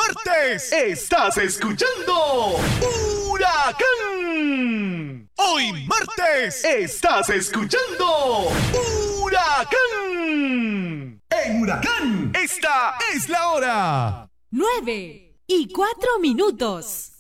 martes estás escuchando Huracán. Hoy martes estás escuchando Huracán. En Huracán, esta es la hora. 9:04.